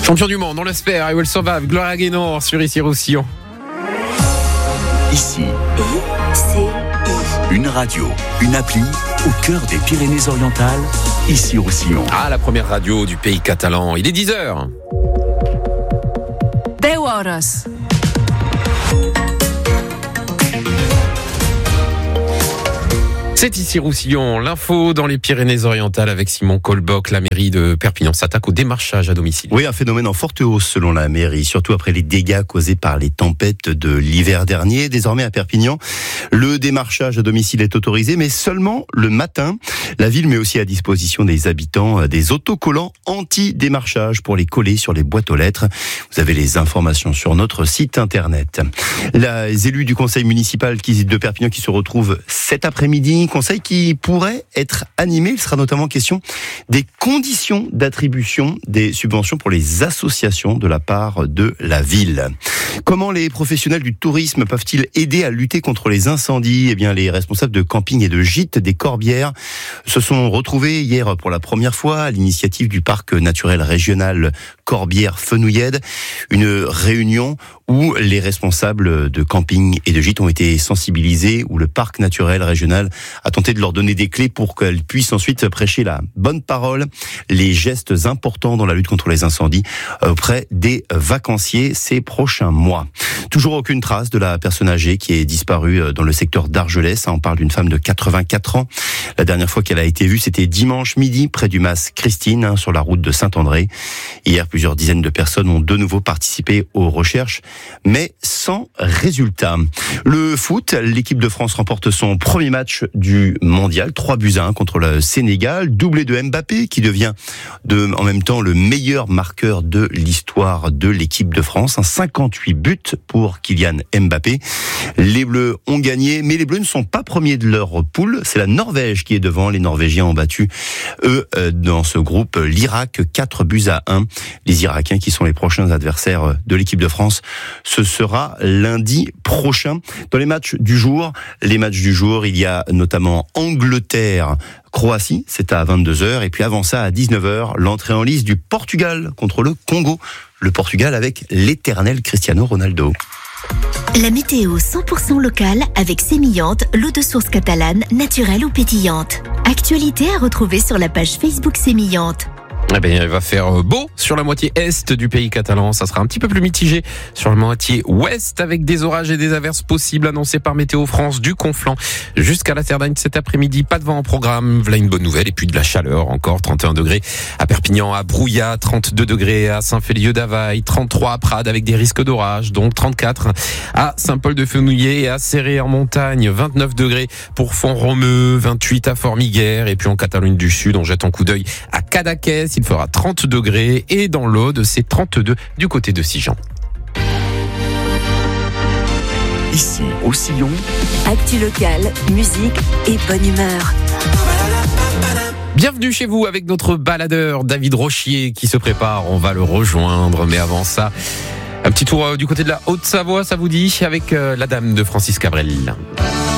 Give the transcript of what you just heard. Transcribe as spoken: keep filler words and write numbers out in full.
Champion du monde, on l'espère. I Will Survive, Gloria Gaynor sur Ici Roussillon. Ici, une radio, une appli au cœur des Pyrénées-Orientales, Ici Roussillon. Ah, la première radio du pays catalan. Il est dix heures. dez horas. C'est Ici Roussillon, l'info dans les Pyrénées-Orientales avec Simon Colboc. La mairie de Perpignan s'attaque au démarchage à domicile. Oui, un phénomène en forte hausse selon la mairie, surtout après les dégâts causés par les tempêtes de l'hiver dernier. Désormais à Perpignan, le démarchage à domicile est autorisé, mais seulement le matin. La ville met aussi à disposition des habitants des autocollants anti-démarchage pour les coller sur les boîtes aux lettres. Vous avez les informations sur notre site internet. Les élus du conseil municipal de Perpignan qui se retrouvent cet après-midi, conseil qui pourrait être animé. Il sera notamment question des conditions d'attribution des subventions pour les associations de la part de la ville. Comment les professionnels du tourisme peuvent-ils aider à lutter contre les incendies ? Eh bien, les responsables de camping et de gîtes des Corbières se sont retrouvés hier pour la première fois à l'initiative du parc naturel régional Corbières-Fenouillèdes. Une réunion où les responsables de camping et de gîtes ont été sensibilisés, où le parc naturel régional a tenté de leur donner des clés pour qu'elles puissent ensuite prêcher la bonne parole, les gestes importants dans la lutte contre les incendies auprès des vacanciers ces prochains mois. Toujours aucune trace de la personne âgée qui est disparue dans le secteur d'Argelès. On parle d'une femme de quatre-vingt-quatre ans. La dernière fois qu'elle a été vue, c'était dimanche midi près du mas Christine, sur la route de Saint-André. Hier, plusieurs dizaines de personnes ont de nouveau participé aux recherches, mais sans résultat. Le foot, l'équipe de France remporte son premier match du mondial, trois buts à un contre le Sénégal, doublé de Mbappé qui devient de, en même temps le meilleur marqueur de l'histoire de l'équipe de France, cinquante-huit buts pour Kylian Mbappé. Les Bleus ont gagné, mais les Bleus ne sont pas premiers de leur poule, c'est la Norvège qui est devant. Les Norvégiens ont battu, eux, dans ce groupe, l'Irak, quatre buts à un. Les Irakiens qui sont les prochains adversaires de l'équipe de France, ce sera lundi prochain. Dans les matchs du jour, les matchs du jour, il y a notamment Angleterre, Croatie, c'est à vingt-deux heures, et puis avant ça, à dix-neuf heures, l'entrée en lice du Portugal contre le Congo. Le Portugal avec l'éternel Cristiano Ronaldo. La météo cent pour cent locale avec Sémillante, l'eau de source catalane, naturelle ou pétillante. Actualité à retrouver sur la page Facebook Sémillante. Eh bien, il va faire beau sur la moitié est du pays catalan. Ça sera un petit peu plus mitigé sur la moitié ouest avec des orages et des averses possibles annoncés par Météo France du Conflans jusqu'à la Cerdagne cet après-midi. Pas de vent en programme. Voilà une bonne nouvelle. Et puis de la chaleur encore. trente et un degrés à Perpignan, à Brouillat, trente-deux degrés à Saint-Félieu-d'Availle, trente-trois à Prades avec des risques d'orage, donc trente-quatre à Saint-Paul-de-Fenouillet et à Céré en montagne, vingt-neuf degrés pour Font-Romeu, vingt-huit à Formiguères et puis en Catalogne du Sud, on jette un coup d'œil à Cadaqués. Il fera trente degrés et dans l'Aude, c'est trente-deux du côté de Sigean. Ici, au Sillon. Actu locale, musique et bonne humeur. Bienvenue chez vous avec notre baladeur David Rochier qui se prépare. On va le rejoindre, mais avant ça, un petit tour du côté de la Haute-Savoie, ça vous dit, avec la dame de Francis Cabrel.